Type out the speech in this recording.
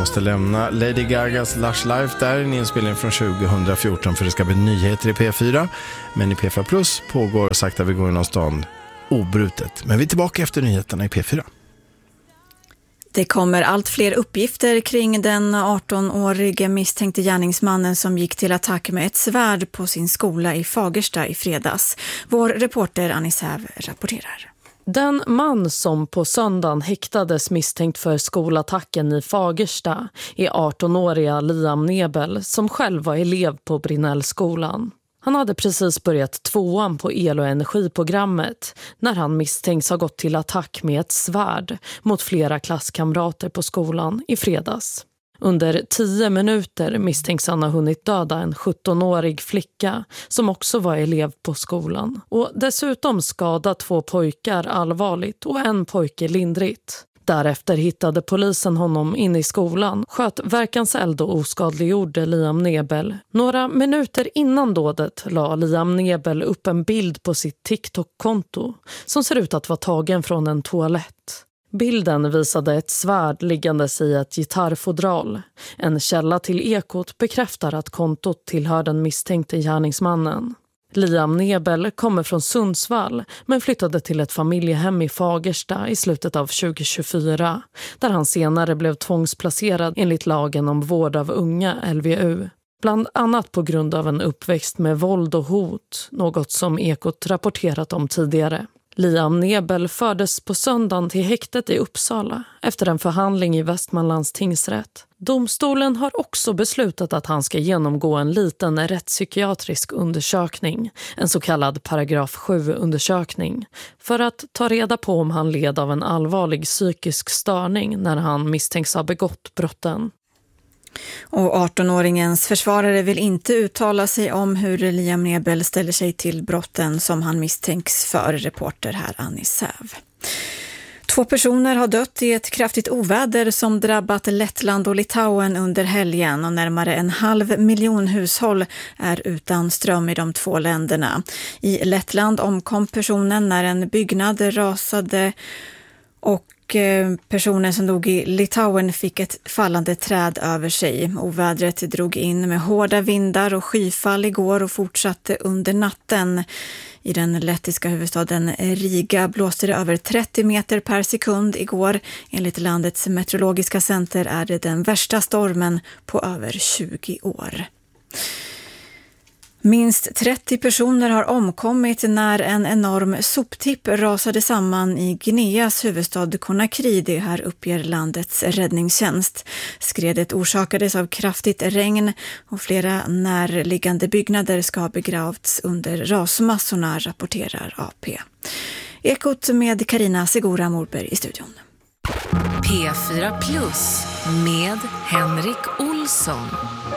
måste lämna Lady Gagas Lush Life där, en inspelning från 2014 för det ska bli nyheter i P4. Men i P4 Plus pågår sakta vi går inom stan obrutet. Men vi är tillbaka efter nyheterna i P4. Det kommer allt fler uppgifter kring den 18-årige misstänkte gärningsmannen som gick till attack med ett svärd på sin skola i Fagersta i fredags. Vår reporter Annie Säv rapporterar. Den man som på söndagen häktades misstänkt för skolattacken i Fagersta är 18-åriga Liam Nebel som själv var elev på Brinnellskolan. Han hade precis börjat 2:an på el- och energiprogrammet när han misstänks ha gått till attack med ett svärd mot flera klasskamrater på skolan i fredags. Under 10 minuter misstänks han ha hunnit döda en 17-årig flicka som också var elev på skolan. Och dessutom skada 2 pojkar allvarligt och en pojke lindrigt. Därefter hittade polisen honom in i skolan, sköt verkanseld och oskadliggjorde Liam Nebel. Några minuter innan dådet la Liam Nebel upp en bild på sitt TikTok-konto som ser ut att vara tagen från en toalett. Bilden visade ett svärd liggandes i ett gitarrfodral. En källa till Ekot bekräftar att kontot tillhör den misstänkte gärningsmannen. Liam Nebel kommer från Sundsvall men flyttade till ett familjehem i Fagersta i slutet av 2024 där han senare blev tvångsplacerad enligt lagen om vård av unga LVU. Bland annat på grund av en uppväxt med våld och hot, något som Ekot rapporterat om tidigare. Liam Nebel fördes på söndagen till häktet i Uppsala efter en förhandling i Västmanlands tingsrätt. Domstolen har också beslutat att han ska genomgå en liten rättspsykiatrisk undersökning, en så kallad paragraf 7-undersökning, för att ta reda på om han led av en allvarlig psykisk störning när han misstänks ha begått brotten. Och 18-åringens försvarare vill inte uttala sig om hur Liam Nebel ställer sig till brotten som han misstänks för, reporter här Annie Säv. 2 personer har dött i ett kraftigt oväder som drabbat Lettland och Litauen under helgen och närmare 500 000 hushåll är utan ström i de 2 länderna. I Lettland omkom personen när en byggnad rasade och personen som dog i Litauen fick ett fallande träd över sig. Ovädret drog in med hårda vindar och skyfall igår och fortsatte under natten. I den lettiska huvudstaden Riga blåste det över 30 meter per sekund igår. Enligt landets meteorologiska center är det den värsta stormen på över 20 år. Minst 30 personer har omkommit när en enorm soptipp rasade samman i Guineas huvudstad Conakry, det här uppger landets räddningstjänst. Skredet orsakades av kraftigt regn och flera närliggande byggnader ska ha begravts under rasmassorna, rapporterar AP. Ekot med Carina Segura Morberg i studion. P4 Plus med Henrik Olsson.